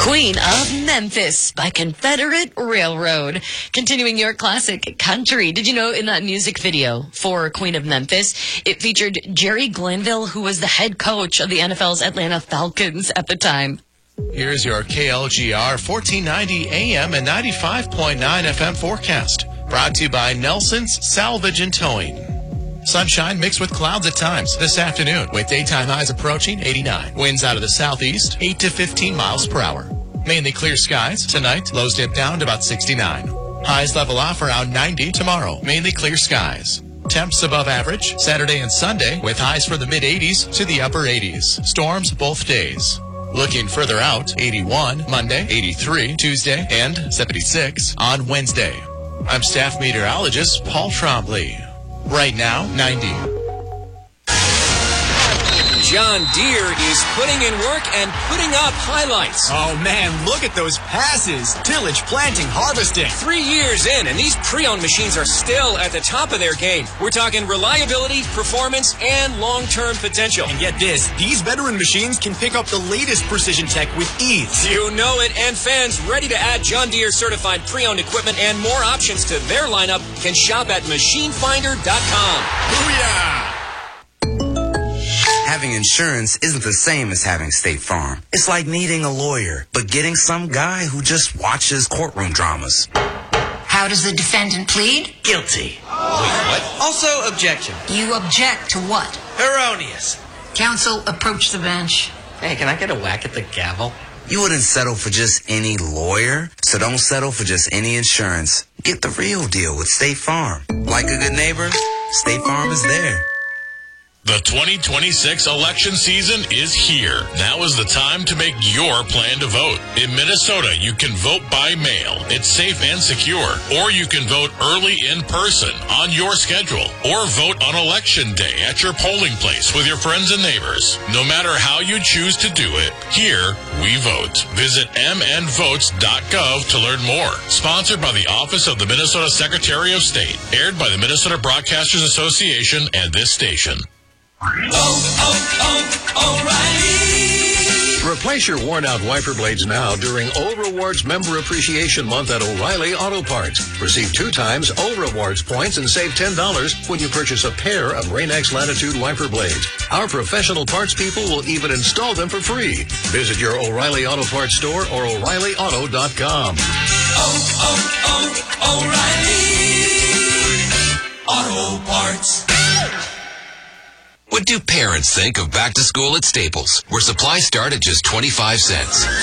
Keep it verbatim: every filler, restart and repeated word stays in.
Queen of Memphis by Confederate Railroad. Continuing your classic country. Did you know in that music video for Queen of Memphis, it featured Jerry Glanville, who was the head coach of the N F L's Atlanta Falcons at the time. Here's your K L G R fourteen ninety A M and ninety-five point nine F M forecast. Brought to you by Nelson's Salvage and Towing. Sunshine mixed with clouds at times this afternoon, with daytime highs approaching eighty-nine. Winds out of the southeast, eight to fifteen miles per hour. Mainly clear skies tonight. Lows dip down to about sixty-nine. Highs level off around ninety tomorrow. Mainly clear skies. Temps above average Saturday and Sunday, with highs for the mid-eighties to the upper eighties. Storms both days. Looking further out, eighty-one Monday, eighty-three Tuesday, and seventy-six on Wednesday. I'm staff meteorologist Paul Trombley. Right now, ninety. John Deere is putting in work and putting up highlights. Oh, man, look at those passes. Tillage, planting, harvesting. Three years in, and these pre-owned machines are still at the top of their game. We're talking reliability, performance, and long-term potential. And get this, these veteran machines can pick up the latest precision tech with ease. You know it, and fans ready to add John Deere certified pre-owned equipment and more options to their lineup can shop at machine finder dot com. Booyah! Having insurance isn't the same as having State Farm. It's like needing a lawyer, but getting some guy who just watches courtroom dramas. How does the defendant plead? Guilty. Wait, what? Also, objection. You object to what? Erroneous. Counsel, approach the bench. Hey, can I get a whack at the gavel? You wouldn't settle for just any lawyer, so don't settle for just any insurance. Get the real deal with State Farm. Like a good neighbor, State Farm is there. The twenty twenty-six election season is here. Now is the time to make your plan to vote. In Minnesota, you can vote by mail. It's safe and secure. Or you can vote early in person on your schedule. Or vote on election day at your polling place with your friends and neighbors. No matter how you choose to do it, here we vote. Visit m n votes dot gov to learn more. Sponsored by the Office of the Minnesota Secretary of State. Aired by the Minnesota Broadcasters Association and this station. Oh, oh, oh, O'Reilly! Replace your worn-out wiper blades now during O Rewards Member Appreciation Month at O'Reilly Auto Parts. Receive two times O Rewards points and save ten dollars when you purchase a pair of Rain-X Latitude wiper blades. Our professional parts people will even install them for free. Visit your O'Reilly Auto Parts store or O'Reilly Auto dot com. Oh, oh, oh, O'Reilly! Auto Parts. What do parents think of back to school at Staples, where supplies start at just twenty-five cents?